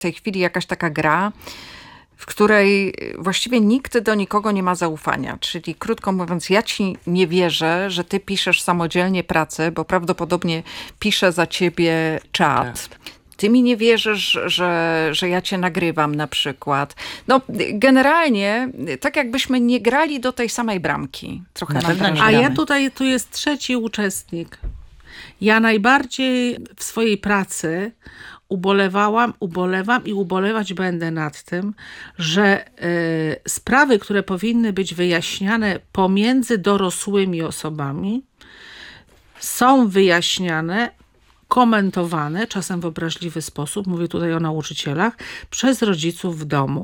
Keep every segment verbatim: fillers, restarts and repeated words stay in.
tej chwili jakaś taka gra, w której właściwie nikt do nikogo nie ma zaufania. Czyli krótko mówiąc, ja ci nie wierzę, że ty piszesz samodzielnie pracę, bo prawdopodobnie pisze za ciebie czat. Ty mi nie wierzysz, że, że ja cię nagrywam na przykład. No generalnie tak jakbyśmy nie grali do tej samej bramki. Trochę na pewno nie. A ja tutaj, tu jest trzeci uczestnik. Ja najbardziej w swojej pracy ubolewałam, ubolewam i ubolewać będę nad tym, że y, sprawy, które powinny być wyjaśniane pomiędzy dorosłymi osobami, są wyjaśniane, komentowane, czasem w obraźliwy sposób, mówię tutaj o nauczycielach, przez rodziców w domu.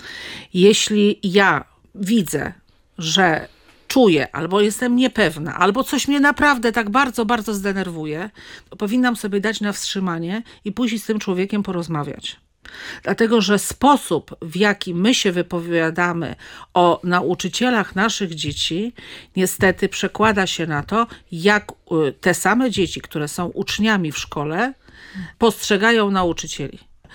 Jeśli ja widzę, że czuję, albo jestem niepewna, albo coś mnie naprawdę tak bardzo, bardzo zdenerwuje, to powinnam sobie dać na wstrzymanie i pójść z tym człowiekiem porozmawiać. Dlatego, że sposób, w jaki my się wypowiadamy o nauczycielach naszych dzieci, niestety przekłada się na to, jak te same dzieci, które są uczniami w szkole, postrzegają nauczycieli.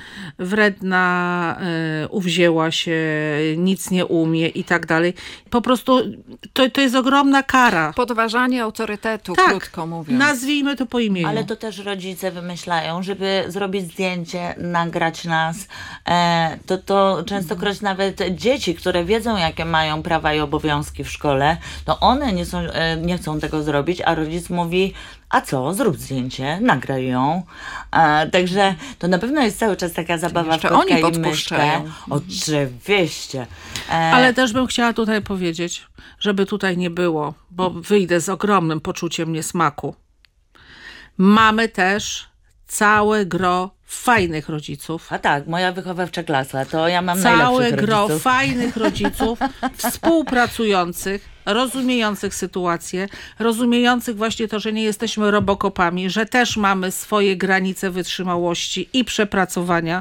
Wredna, y, uwzięła się, nic nie umie i tak dalej. Po prostu to, to jest ogromna kara. Podważanie autorytetu, tak, krótko mówiąc. Nazwijmy to po imieniu. Ale to też rodzice wymyślają, żeby zrobić zdjęcie, nagrać nas. E, to, to częstokroć nawet dzieci, które wiedzą, jakie mają prawa i obowiązki w szkole, to one nie, są, e, nie chcą tego zrobić, a rodzic mówi: a co, zrób zdjęcie, nagraj ją. E, także to na pewno jest cały czas taka zabawa w kotka oni i podpuszczają. myszkę. Oczywiście. E, Ale też bym chciała tutaj powiedzieć, żeby tutaj nie było, bo wyjdę z ogromnym poczuciem niesmaku. Mamy też całe gro fajnych rodziców. A tak, moja wychowawcza klasa, to ja mam Całe najlepszych gro rodziców. fajnych rodziców, współpracujących, rozumiejących sytuację, rozumiejących właśnie to, że nie jesteśmy robokopami, że też mamy swoje granice wytrzymałości i przepracowania.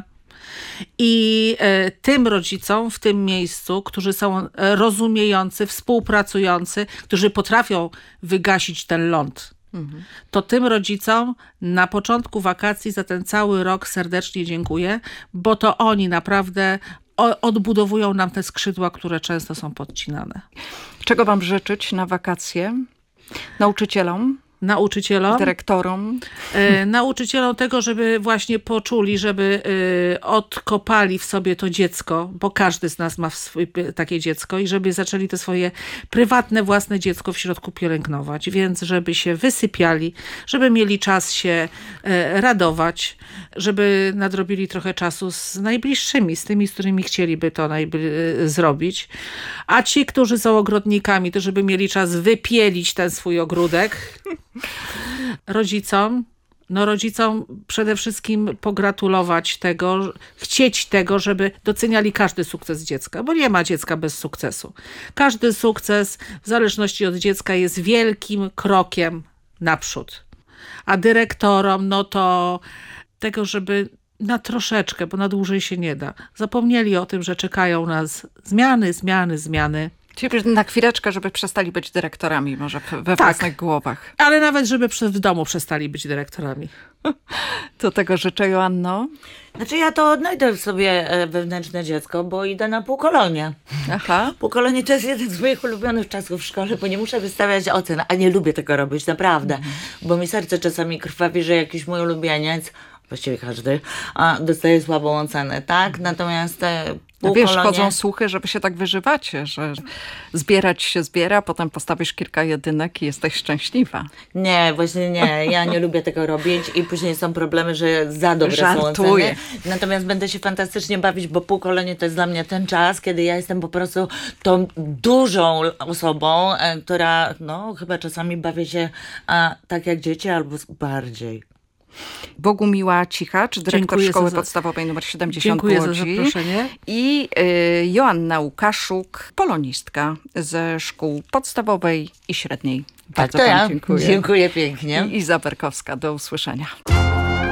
I e, tym rodzicom w tym miejscu, którzy są rozumiejący, współpracujący, którzy potrafią wygasić ten ląd, to tym rodzicom na początku wakacji za ten cały rok serdecznie dziękuję, bo to oni naprawdę odbudowują nam te skrzydła, które często są podcinane. Czego wam życzyć na wakacje? Nauczycielom? Nauczycielom, dyrektorom, e, nauczycielom tego, żeby właśnie poczuli, żeby e, odkopali w sobie to dziecko, bo każdy z nas ma swój, takie dziecko i żeby zaczęli to swoje prywatne, własne dziecko w środku pielęgnować. Więc żeby się wysypiali, żeby mieli czas się e, radować, żeby nadrobili trochę czasu z najbliższymi, z tymi, z którymi chcieliby to najbli- zrobić. A ci, którzy są ogrodnikami, to żeby mieli czas wypielić ten swój ogródek. Rodzicom, no rodzicom przede wszystkim pogratulować tego, chcieć tego, żeby doceniali każdy sukces dziecka, bo nie ma dziecka bez sukcesu. Każdy sukces w zależności od dziecka jest wielkim krokiem naprzód. A dyrektorom, no to tego, żeby na troszeczkę, bo na dłużej się nie da, zapomnieli o tym, że czekają nas zmiany, zmiany, zmiany. Czyli na chwileczkę, żeby przestali być dyrektorami może we Tak. własnych głowach. Ale nawet, żeby w domu przestali być dyrektorami. To tego życzę, Joanno. Znaczy ja to odnajdę w sobie wewnętrzne dziecko, bo idę na półkolonie. Aha. Półkolonie to jest jeden z moich ulubionych czasów w szkole, bo nie muszę wystawiać ocen, a nie lubię tego robić, naprawdę. Mhm. Bo mi serce czasami krwawi, że jakiś mój ulubieniec, właściwie każdy, a dostaje słabą ocenę, tak? Natomiast te Wiesz, chodzą słuchy, że wy się tak wyżywacie, że zbierać się zbiera, potem postawisz kilka jedynek i jesteś szczęśliwa. Nie, właśnie nie. Ja nie lubię tego robić i później są problemy, że za dobre Żartuję. są oceny. Natomiast będę się fantastycznie bawić, bo półkolenie to jest dla mnie ten czas, kiedy ja jestem po prostu tą dużą osobą, e, która no chyba czasami bawię się a, tak jak dzieci albo bardziej. Bogumiła Cichacz, dyrektor Dziękuję Szkoły za, Podstawowej nr siedemdziesiąt Dziękuję w Łodzi. za zaproszenie. I y, Joanna Łukaszuk, polonistka ze szkół podstawowej i średniej. Bardzo tak, to wam ja. dziękuję. Dziękuję pięknie. I Iza Berkowska. Do usłyszenia.